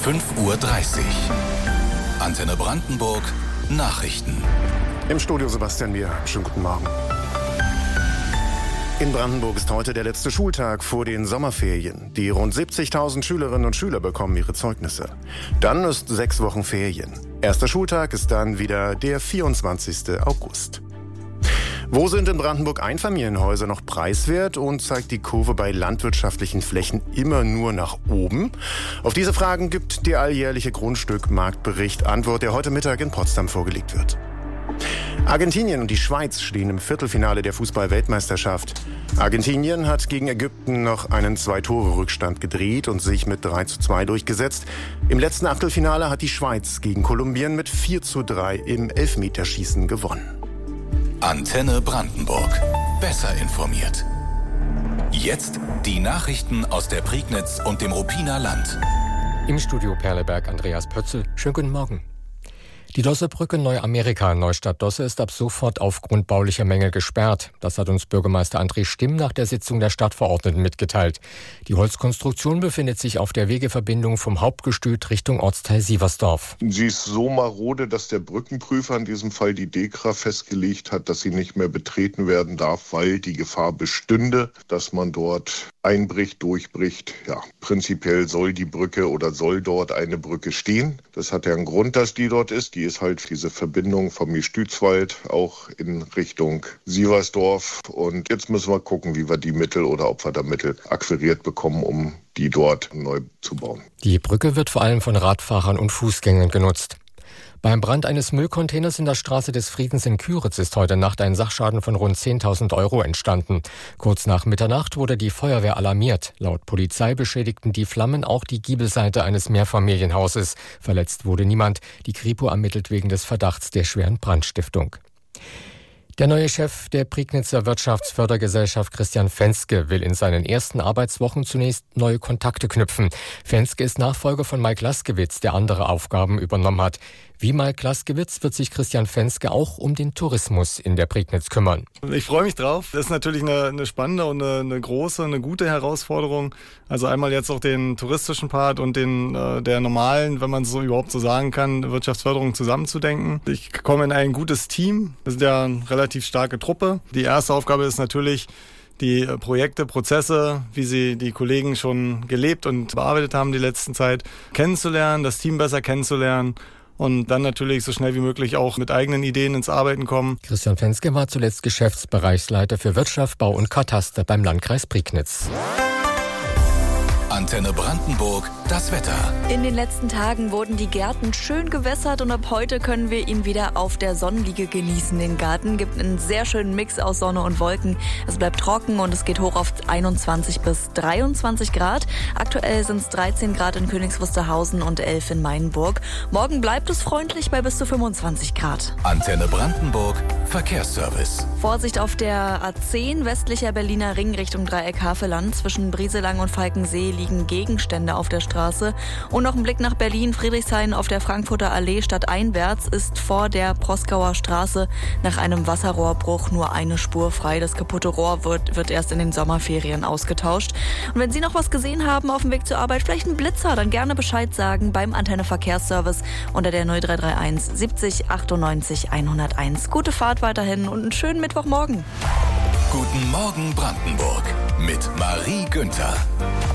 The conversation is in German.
5:30 Uhr. Antenne Brandenburg Nachrichten. Im Studio Sebastian Mier. Schönen guten Morgen. In Brandenburg ist heute der letzte Schultag vor den Sommerferien. Die rund 70.000 Schülerinnen und Schüler bekommen ihre Zeugnisse. Dann ist 6 Wochen Ferien. Erster Schultag ist dann wieder der 24. August. Wo sind in Brandenburg Einfamilienhäuser noch preiswert und zeigt die Kurve bei landwirtschaftlichen Flächen immer nur nach oben? Auf diese Fragen gibt der alljährliche Grundstückmarktbericht Antwort, der heute Mittag in Potsdam vorgelegt wird. Argentinien und die Schweiz stehen im Viertelfinale der Fußball-Weltmeisterschaft. Argentinien hat gegen Ägypten noch einen 2-Tore-Rückstand gedreht und sich mit 3:2 durchgesetzt. Im letzten Achtelfinale hat die Schweiz gegen Kolumbien mit 4:3 im Elfmeterschießen gewonnen. Antenne Brandenburg. Besser informiert. Jetzt die Nachrichten aus der Prignitz und dem Ruppiner Land. Im Studio Perleberg Andreas Pötzl. Schönen guten Morgen. Die Dossebrücke Neuamerika in Neustadt-Dosse ist ab sofort aufgrund baulicher Mängel gesperrt. Das hat uns Bürgermeister André Stimm nach der Sitzung der Stadtverordneten mitgeteilt. Die Holzkonstruktion befindet sich auf der Wegeverbindung vom Hauptgestüt Richtung Ortsteil Sieversdorf. Sie ist so marode, dass der Brückenprüfer in diesem Fall die DEKRA festgelegt hat, dass sie nicht mehr betreten werden darf, weil die Gefahr bestünde, dass man dort einbricht, durchbricht. Ja, prinzipiell soll die Brücke oder soll dort eine Brücke stehen. Das hat ja einen Grund, dass die dort ist. Die ist halt diese Verbindung vom Gestütswald auch in Richtung Sieversdorf. Und jetzt müssen wir gucken, wie wir die Mittel oder ob wir da Mittel akquiriert bekommen, um die dort neu zu bauen. Die Brücke wird vor allem von Radfahrern und Fußgängern genutzt. Beim Brand eines Müllcontainers in der Straße des Friedens in Küritz ist heute Nacht ein Sachschaden von rund 10.000 Euro entstanden. Kurz nach Mitternacht wurde die Feuerwehr alarmiert. Laut Polizei beschädigten die Flammen auch die Giebelseite eines Mehrfamilienhauses. Verletzt wurde niemand. Die Kripo ermittelt wegen des Verdachts der schweren Brandstiftung. Der neue Chef der Prignitzer Wirtschaftsfördergesellschaft Christian Fenske will in seinen ersten Arbeitswochen zunächst neue Kontakte knüpfen. Fenske ist Nachfolger von Mike Laskewitz, der andere Aufgaben übernommen hat. Wie Mike Laskewitz wird sich Christian Fenske auch um den Tourismus in der Prignitz kümmern. Ich freue mich drauf. Das ist natürlich eine spannende und eine große, eine gute Herausforderung. Also einmal jetzt auch den touristischen Part und den der normalen, wenn man es so überhaupt so sagen kann, Wirtschaftsförderung zusammenzudenken. Ich komme in ein gutes Team. Wir sind ja eine relativ starke Truppe. Die erste Aufgabe ist natürlich, die Projekte, Prozesse, wie sie die Kollegen schon gelebt und bearbeitet haben die letzten Zeit, kennenzulernen, das Team besser kennenzulernen. Und dann natürlich so schnell wie möglich auch mit eigenen Ideen ins Arbeiten kommen. Christian Fenske war zuletzt Geschäftsbereichsleiter für Wirtschaft, Bau und Kataster beim Landkreis Prignitz. Antenne Brandenburg, das Wetter. In den letzten Tagen wurden die Gärten schön gewässert und ab heute können wir ihn wieder auf der Sonnenliege genießen. Den Garten gibt einen sehr schönen Mix aus Sonne und Wolken. Es bleibt trocken und es geht hoch auf 21 bis 23 Grad. Aktuell sind es 13 Grad in Königs Wusterhausen und 11 in Mainburg. Morgen bleibt es freundlich bei bis zu 25 Grad. Antenne Brandenburg, Verkehrsservice. Vorsicht auf der A10 westlicher Berliner Ring Richtung Dreieck Havelland. Zwischen Brieselang und Falkensee liegen Gegenstände auf der Straße. Und noch ein Blick nach Berlin. Friedrichshain auf der Frankfurter Allee stadteinwärts ist vor der Proskauer Straße nach einem Wasserrohrbruch nur eine Spur frei. Das kaputte Rohr wird erst in den Sommerferien ausgetauscht. Und wenn Sie noch was gesehen haben auf dem Weg zur Arbeit, vielleicht einen Blitzer, dann gerne Bescheid sagen beim Antenne Verkehrsservice unter der 0331 70 98 101. Gute Fahrt weiterhin und einen schönen Mittwochmorgen. Guten Morgen Brandenburg mit Marie Günther.